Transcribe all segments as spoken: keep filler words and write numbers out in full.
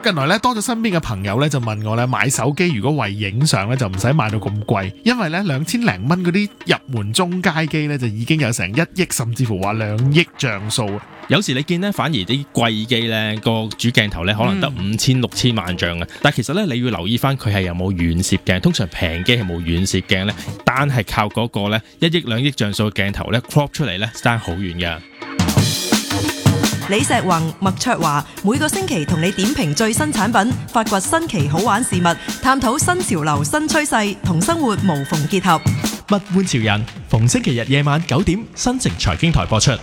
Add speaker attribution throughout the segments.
Speaker 1: 近來咧多咗身邊嘅朋友咧就問我咧買手機如果為影相咧就唔使買到咁貴，因為咧兩千零蚊嗰啲入門中階機咧就已經有成一億甚至乎話兩億像素。
Speaker 2: 有時你見咧反而啲貴機咧個主鏡頭咧可能得五千六千萬像嘅，但其實咧你要留意翻佢係有冇遠攝鏡，通常平機係冇遠攝鏡咧，單係靠嗰個咧一億兩億像素嘅鏡頭咧 crop 出嚟咧爭好遠㗎。
Speaker 3: 李石宏、麥卓華每個星期同你點評最新產品，發掘新奇好玩事物，探討新潮流新趨勢，同生活無縫結合。
Speaker 4: 物玩潮人，逢星期日夜晚九點，新城財經台播出。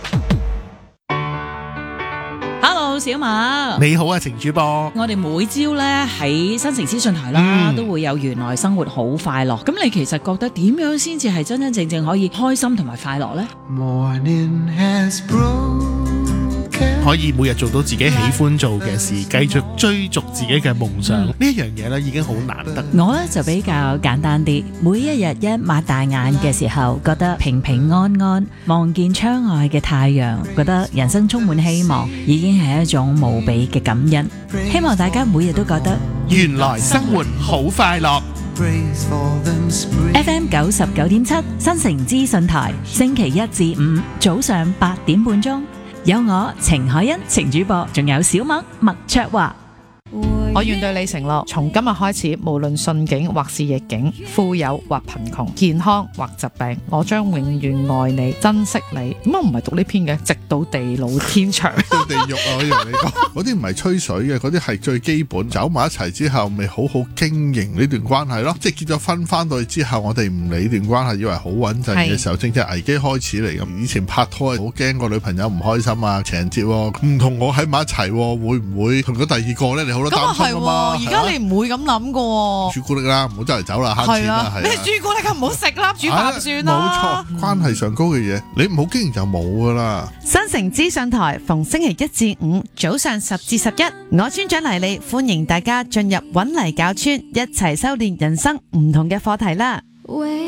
Speaker 5: Hello， 小馬，
Speaker 1: 你好啊，程主播。
Speaker 5: 我哋每朝咧喺新城資訊台啦，嗯、都會有原來生活好快樂。咁你其實覺得點樣先至係真真正正可以開心同埋快樂呢？
Speaker 6: Morning has broken。
Speaker 1: 可以每日做到自己喜歡做嘅事，繼續追逐自己嘅夢想，呢一樣嘢咧已經好難得。
Speaker 7: 我咧就比較簡單啲，每一日一擘大眼嘅時候，覺得平平安安，望見窗外嘅太陽，覺得人生充滿希望，已經係一種無比嘅感恩。希望大家每日都覺得
Speaker 1: 原來生活好快樂。
Speaker 7: F M 九十九點七新城資訊台，星期一至五早上八點半鐘。有我程海欣程主播，仲有小麥麥卓華。
Speaker 8: 我願對你承諾，從今日開始，無論順境或是逆境，富有或貧窮，健康或疾病，我將永遠愛你、珍惜你。點解唔係讀呢篇嘅？直到地老天長。
Speaker 9: 到地獄啊！我以為你講嗰啲唔係吹水嘅，嗰啲係最基本。走埋一齊之後，咪好好經營呢段關係咯。即係結咗婚翻到去之後，我哋唔理段關係，以為好穩陣嘅時候，正正危機開始嚟咁。以前拍拖好驚個女朋友唔開心啊，情人節唔同我喺埋一齊，會唔會同咗第二個咧？你好多擔心。
Speaker 8: 而家你唔會咁諗噶，
Speaker 9: 朱古力啦，唔好周圍走啦，慳錢啦，係
Speaker 8: 咩朱古力啊，唔好食啦，煮飯算啦。
Speaker 9: 冇錯，關係上高嘅嘢，你唔好經營就冇噶啦。
Speaker 8: 新城資訊台逢星期一至五早上十至十一，我村長黎利歡迎大家進入搵泥教村，一齊修煉人生唔同嘅課題啦。